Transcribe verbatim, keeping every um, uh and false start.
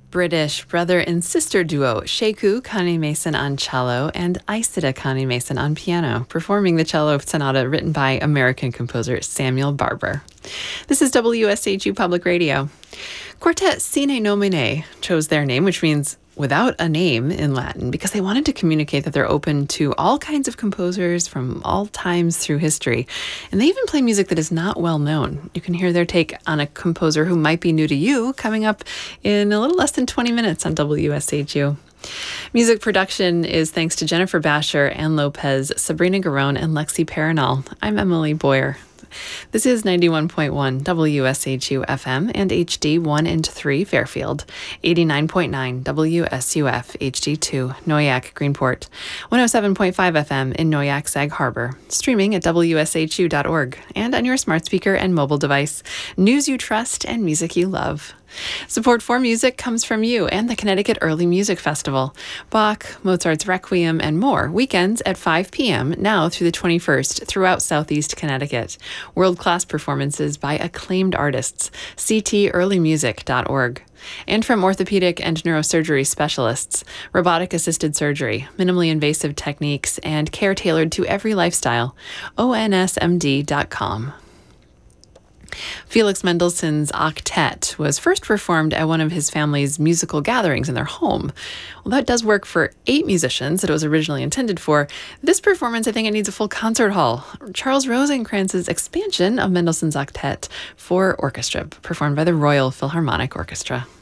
British brother and sister duo Sheku Kane-Mason on cello and Isida Kane-Mason on piano, performing the cello sonata written by American composer Samuel Barber. This is W S H U Public Radio. Quartet Sine Nomine chose their name, which means without a name in Latin, because they wanted to communicate that they're open to all kinds of composers from all times through history. And they even play music that is not well known. You can hear their take on a composer who might be new to you coming up in a little less than twenty minutes on W S H U. Music production is thanks to Jennifer Basher, Ann Lopez, Sabrina Garone, and Lexi Paranal. I'm Emily Boyer. This is ninety-one point one W S H U F M and H D one and three Fairfield, eighty-nine point nine W S U F H D two Noyac Greenport, one oh seven point five F M in Noyac Sag Harbor, streaming at W S H U dot org and on your smart speaker and mobile device. News you trust and music you love. Support for music comes from you and the Connecticut Early Music Festival. Bach, Mozart's Requiem, and more, weekends at five p.m. now through the twenty-first throughout Southeast Connecticut. World-class performances by acclaimed artists. c t early music dot org. And from orthopedic and neurosurgery specialists, robotic-assisted surgery, minimally invasive techniques, and care tailored to every lifestyle. O N S M D dot com. Felix Mendelssohn's Octet was first performed at one of his family's musical gatherings in their home. Well, that does work for eight musicians that it was originally intended for. This performance, I think it needs a full concert hall. Charles Rosenkranz's expansion of Mendelssohn's Octet for orchestra, performed by the Royal Philharmonic Orchestra.